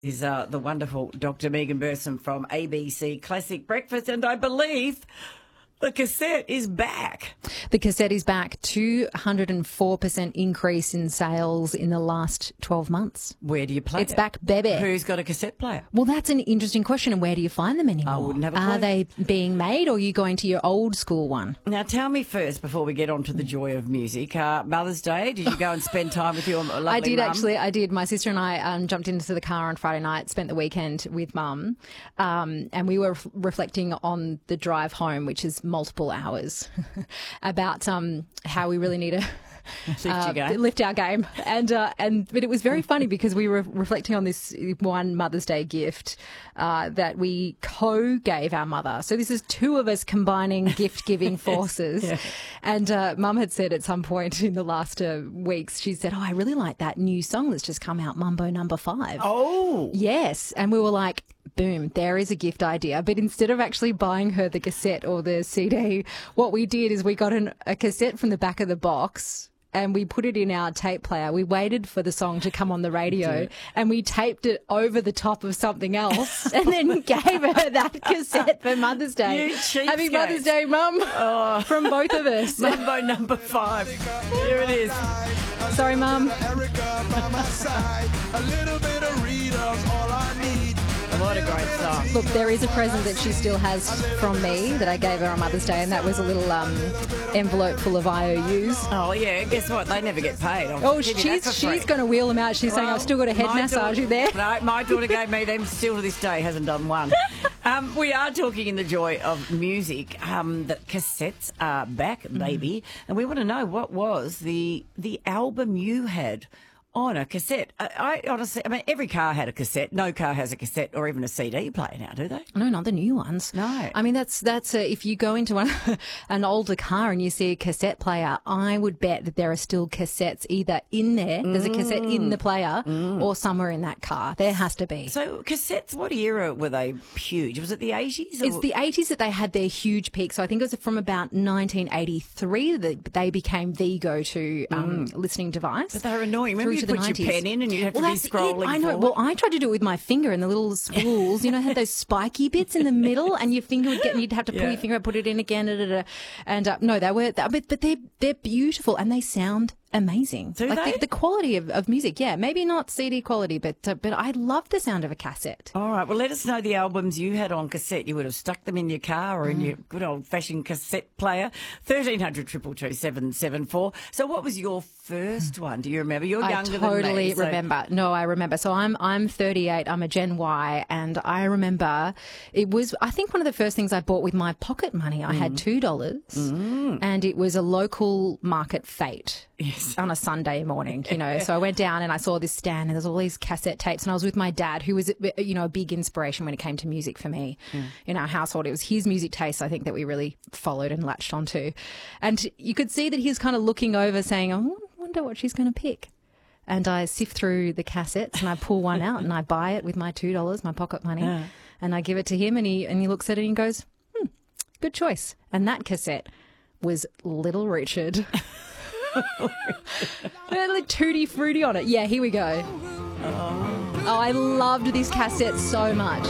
Is the wonderful Dr. Megan Burson from ABC Classic Breakfast, and I believe the cassette is back. The cassette is back. 204% increase in sales in the last 12 months. Where do you play It's it? back, baby. Who's got a cassette player? Well, that's an interesting question. And where do you find them anymore? I wouldn't have a clue. Are they being made, or are you going to your old school one? Now, tell me first, before we get on to the joy of music, Mother's Day, did you go and spend time with your lovely I did mum? actually. I did. My sister and I jumped into the car on Friday night, spent the weekend with Mum, and we were reflecting on the drive home, which is multiple hours, about how we really need to lift our game. But it was very funny because we were reflecting on this one Mother's Day gift that we co-gave our mother. So this is two of us combining gift-giving forces. Yeah. And Mum had said at some point in the last weeks, she said, I really like that new song that's just come out, Mambo No. 5. Oh! Yes. And we were like, boom, there is a gift idea. But instead of actually buying her the cassette or the CD, what we did is we got a cassette from the back of the box and we put it in our tape player. We waited for the song to come on the radio and we taped it over the top of something else and then gave her that cassette for Mother's Day. You cheapskate. Happy Mother's Day, Mum, from both of us. Mambo No. 5. Here it is. Sorry, Mum. What a great song. Look, there is a present that she still has from me that I gave her on Mother's Day, and that was a little envelope full of IOUs. Oh, yeah, guess what? They never get paid. She's going to wheel them out. She's saying, I've still got a head massage there. No, my daughter gave me them, still to this day hasn't done one. We are talking in the joy of music. The cassettes are back, baby, and we want to know what was the album you had on a cassette. I honestly, every car had a cassette. No car has a cassette or even a CD player now, do they? No, not the new ones. No. I mean, that's if you go into an older car and you see a cassette player, I would bet that there are still cassettes either in there, there's a cassette in the player, or somewhere in that car. There has to be. So cassettes, what era were they huge? Was it the 80s? It's the 80s that they had their huge peak. So I think it was from about 1983 that they became the go-to listening device. But they were annoying. Remember you put 90s. your pen in and you have to be scrolling I know. forward? Well, I tried to do it with my finger and the little spools, had those spiky bits in the middle and your finger would you'd have to pull your finger out, put it in again. And no, they were, but they're beautiful and they sound amazing. Do like they? The quality of music, yeah. Maybe not CD quality, but I love the sound of a cassette. All right. Well, let us know the albums you had on cassette. You would have stuck them in your car or in your good old-fashioned cassette player. 1300 222 774. So what was your first one? Do you remember? You're younger than me. I totally remember. No, I remember. So I'm 38. I'm a Gen Y, and I remember it was, I think, one of the first things I bought with my pocket money. I had $2, and it was a local market fete. Yes. On a Sunday morning, So I went down and I saw this stand and there's all these cassette tapes, and I was with my dad, who was, a big inspiration when it came to music for me in our household. It was his music taste, I think, that we really followed and latched onto. And you could see that he was kind of looking over saying, I wonder what she's going to pick. And I sift through the cassettes and I pull one out and I buy it with my $2, my pocket money, and I give it to him and he looks at it and he goes, good choice. And that cassette was Little Richard. Like Tutti Frutti on it. Yeah, here we go. Oh, I loved this cassette so much.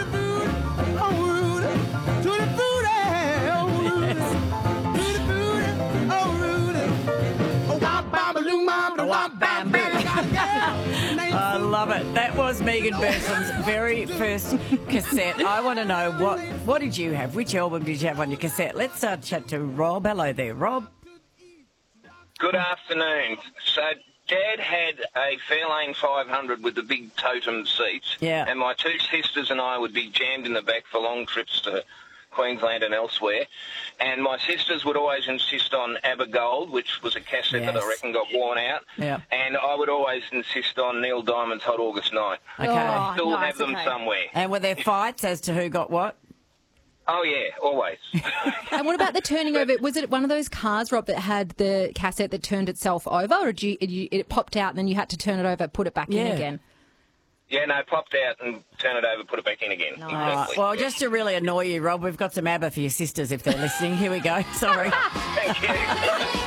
I love it. That was Megan Burson's very first cassette. I want to know, what did you have? Which album did you have on your cassette? Let's chat to Rob. Hello there, Rob. Good afternoon. So Dad had a Fairlane 500 with the big totem seats. Yeah. And my two sisters and I would be jammed in the back for long trips to Queensland and elsewhere. And my sisters would always insist on ABBA Gold, which was a cassette that I reckon got worn out. Yeah. And I would always insist on Neil Diamond's Hot August Night. Okay. I still have them somewhere. And were there fights as to who got what? Oh, yeah, always. And what about the turning over? Was it one of those cars, Rob, that had the cassette that turned itself over, or it popped out and then you had to turn it over, put it back in again? Yeah, no, popped out and turn it over, put it back in again. Nice. Exactly. Well, just to really annoy you, Rob, we've got some ABBA for your sisters if they're listening. Here we go. Sorry. Thank you.